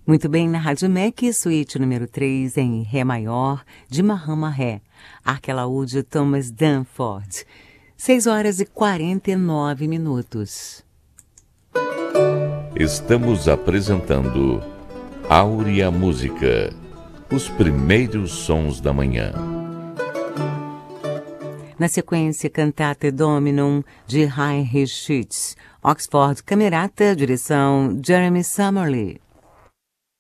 Muito bem, na Rádio MEC, suíte número 3 em Ré maior, de Mahama Ré, Arquelaúde Thomas Danforth. 6h49. Estamos apresentando Áurea Música, os primeiros sons da manhã. Na sequência, Cantate Dominum, de Heinrich Schütz, Oxford Camerata, direção Jeremy Summerly.